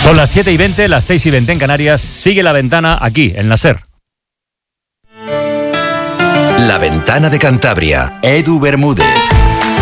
Son las 7:20, las 6:20 en Canarias. Sigue La Ventana aquí, en la SER. La Ventana de Cantabria. Edu Bermúdez.